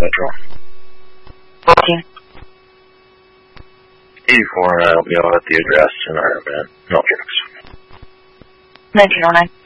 Metro. 14. 84, and I'll be out at the address in our event. No trucks. 1909.